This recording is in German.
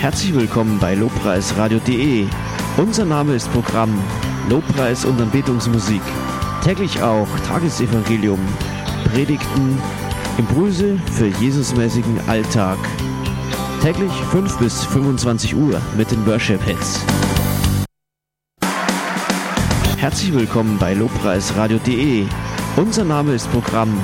Herzlich willkommen bei lobpreisradio.de. Unser Name ist Programm Lobpreis und Anbetungsmusik. Täglich auch Tagesevangelium, Predigten, Impulse für Jesusmäßigen Alltag. Täglich 5 bis 25 Uhr mit den Worship-Hits. Herzlich willkommen bei lobpreisradio.de. Unser Name ist Programm